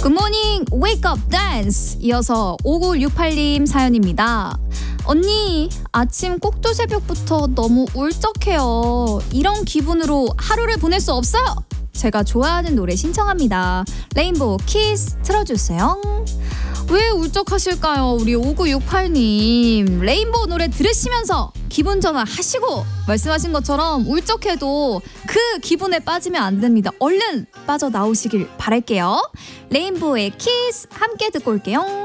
굿모닝 웨이크업 댄스. 이어서 5968님 사연입니다. 언니, 아침 꼭두새벽부터 너무 울적해요. 이런 기분으로 하루를 보낼 수 없어요. 제가 좋아하는 노래 신청합니다. 레인보우 키스 틀어주세요. 왜 울적하실까요? 우리 5968님. 레인보우 노래 들으시면서 기분 전환하시고, 말씀하신 것처럼 울적해도 그 기분에 빠지면 안 됩니다. 얼른 빠져나오시길 바랄게요. 레인보우의 키스 함께 듣고 올게요.